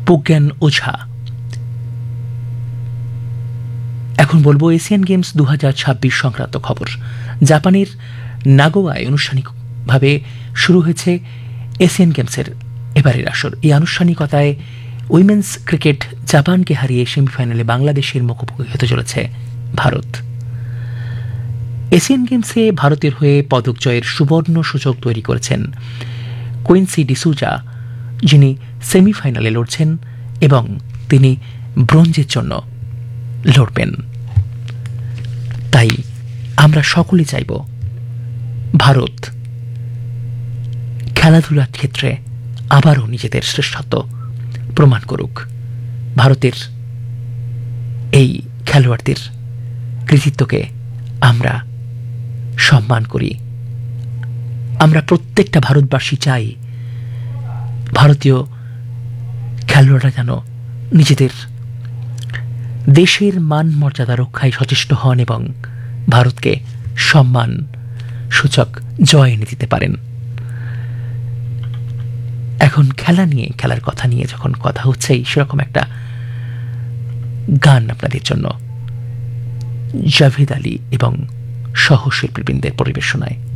প্রজ্ঞান ওঝা। এখন বলবো Asian games 2026 সংক্রান্ত খবর। জাপানের নাগোয়ায় আনুষ্ঠানিকভাবে শুরু হয়েছে এশিয়ান গেমসের এবারের আসর। এই আনুষ্ঠানিকতায় উইমেন্স ক্রিকেট জাপানকে হারিয়ে সেমিফাইনালে বাংলাদেশের মুখোমুখি হতে চলেছে ভারত। এশিয়ান গেমসে ভারতের হয়ে পদক জয়ের সুবর্ণ সুযোগ তৈরি করেছেন কুইন্সি ডিসুজা, যিনি সেমিফাইনালে লড়ছেন এবং তিনি ব্রোঞ্জের জন্য লড়বেন। তাই আমরা সকলে চাইব ভারত খেলাধুলার ক্ষেত্রে আবারও নিজেদের শ্রেষ্ঠত্ব প্রমাণ করুক। ভারতের এই খেলোয়াড়দের কৃতিত্বকে আমরা সম্মান করি। আমরা প্রত্যেকটা ভারতবাসী চাই ভারতীয় খেলোয়াড়রা যেন নিজেদের দেশের মান মর্যাদা রক্ষায় সচেষ্ট হন এবং ভারতকে সম্মান সূচক জয় এনে দিতে পারেন। এখন খেলা নিয়ে, খেলার কথা নিয়ে যখন কথা হচ্ছেই, সেরকম একটা গান আপনাদের জন্য জাভেদ আলী এবং সহশিল্পীবৃন্দের পরিবেশনায়।